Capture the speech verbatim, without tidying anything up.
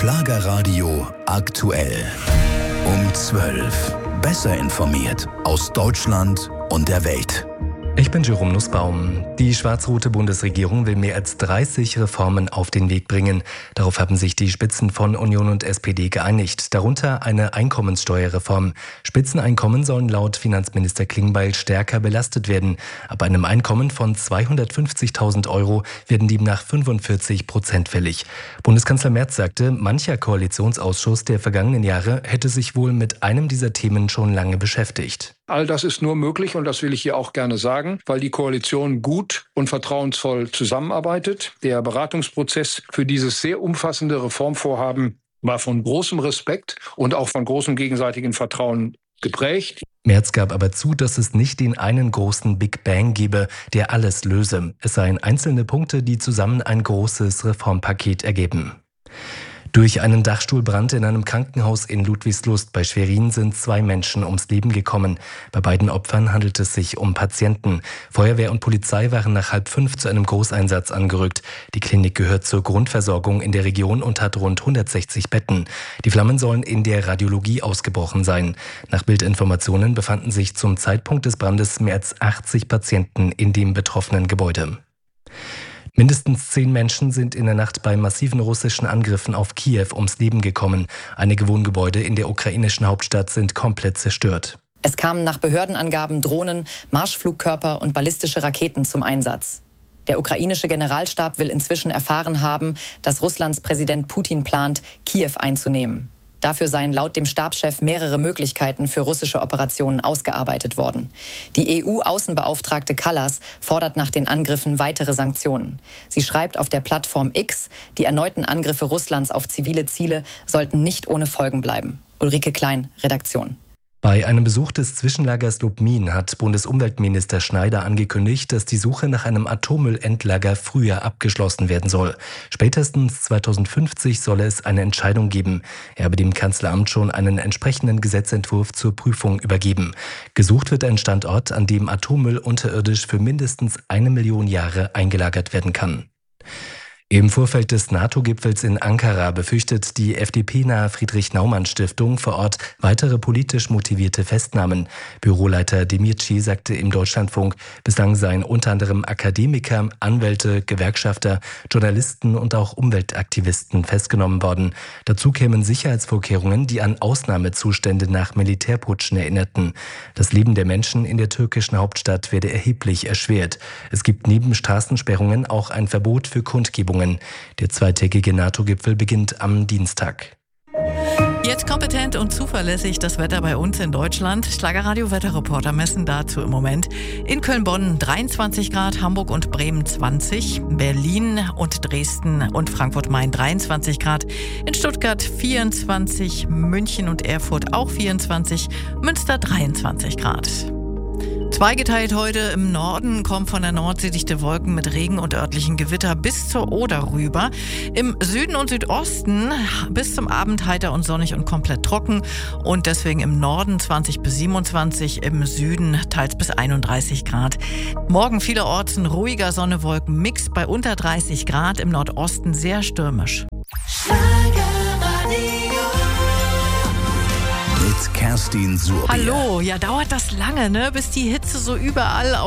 Schlagerradio aktuell. Um zwölf. Besser informiert aus Deutschland und der Welt. Ich bin Jerome Nussbaum. Die schwarz-rote Bundesregierung will mehr als dreißig Reformen auf den Weg bringen. Darauf haben sich die Spitzen von Union und S P D geeinigt. Darunter eine Einkommenssteuerreform. Spitzeneinkommen sollen laut Finanzminister Klingbeil stärker belastet werden. Ab einem Einkommen von zweihundertfünfzigtausend Euro werden demnach fünfundvierzig Prozent fällig. Bundeskanzler Merz sagte, mancher Koalitionsausschuss der vergangenen Jahre hätte sich wohl mit einem dieser Themen schon lange beschäftigt. All das ist nur möglich, und das will ich hier auch gerne sagen, weil die Koalition gut und vertrauensvoll zusammenarbeitet. Der Beratungsprozess für dieses sehr umfassende Reformvorhaben war von großem Respekt und auch von großem gegenseitigen Vertrauen geprägt. Merz gab aber zu, dass es nicht den einen großen Big Bang gebe, der alles löse. Es seien einzelne Punkte, die zusammen ein großes Reformpaket ergeben. Durch einen Dachstuhlbrand in einem Krankenhaus in Ludwigslust bei Schwerin sind zwei Menschen ums Leben gekommen. Bei beiden Opfern handelt es sich um Patienten. Feuerwehr und Polizei waren nach halb fünf zu einem Großeinsatz angerückt. Die Klinik gehört zur Grundversorgung in der Region und hat rund hundertsechzig Betten. Die Flammen sollen in der Radiologie ausgebrochen sein. Nach Bildinformationen befanden sich zum Zeitpunkt des Brandes mehr als achtzig Patienten in dem betroffenen Gebäude. Mindestens zehn Menschen sind in der Nacht bei massiven russischen Angriffen auf Kiew ums Leben gekommen. Einige Wohngebäude in der ukrainischen Hauptstadt sind komplett zerstört. Es kamen nach Behördenangaben Drohnen, Marschflugkörper und ballistische Raketen zum Einsatz. Der ukrainische Generalstab will inzwischen erfahren haben, dass Russlands Präsident Putin plant, Kiew einzunehmen. Dafür seien laut dem Stabschef mehrere Möglichkeiten für russische Operationen ausgearbeitet worden. Die E U-Außenbeauftragte Kallas fordert nach den Angriffen weitere Sanktionen. Sie schreibt auf der Plattform X, die erneuten Angriffe Russlands auf zivile Ziele sollten nicht ohne Folgen bleiben. Ulrike Klein, Redaktion. Bei einem Besuch des Zwischenlagers Lubmin hat Bundesumweltminister Schneider angekündigt, dass die Suche nach einem Atommüllendlager früher abgeschlossen werden soll. Spätestens zweitausendfünfzig solle es eine Entscheidung geben. Er habe dem Kanzleramt schon einen entsprechenden Gesetzentwurf zur Prüfung übergeben. Gesucht wird ein Standort, an dem Atommüll unterirdisch für mindestens eine Million Jahre eingelagert werden kann. Im Vorfeld des NATO-Gipfels in Ankara befürchtet die F D P-nahe Friedrich-Naumann-Stiftung vor Ort weitere politisch motivierte Festnahmen. Büroleiter Demirci sagte im Deutschlandfunk, bislang seien unter anderem Akademiker, Anwälte, Gewerkschafter, Journalisten und auch Umweltaktivisten festgenommen worden. Dazu kämen Sicherheitsvorkehrungen, die an Ausnahmezustände nach Militärputschen erinnerten. Das Leben der Menschen in der türkischen Hauptstadt werde erheblich erschwert. Es gibt neben Straßensperrungen auch ein Verbot für Kundgebungen. Der zweitägige NATO-Gipfel beginnt am Dienstag. Jetzt kompetent und zuverlässig das Wetter bei uns in Deutschland. Schlagerradio-Wetterreporter messen dazu im Moment in Köln-Bonn dreiundzwanzig Grad, Hamburg und Bremen zwanzig, Berlin und Dresden und Frankfurt-Main dreiundzwanzig Grad, in Stuttgart vierundzwanzig, München und Erfurt auch vierundzwanzig, Münster dreiundzwanzig Grad. Zweigeteilt heute im Norden kommen von der Nordsee dichte Wolken mit Regen und örtlichen Gewitter bis zur Oder rüber. Im Süden und Südosten bis zum Abend heiter und sonnig und komplett trocken. Und deswegen im Norden zwanzig bis siebenundzwanzig, im Süden teils bis einunddreißig Grad. Morgen vielerorts ein ruhiger Sonne-Wolken-Mix bei unter dreißig Grad, im Nordosten sehr stürmisch. Mit Kerstin Surya. Hallo, ja dauert das lange, ne, bis die Hitze so überall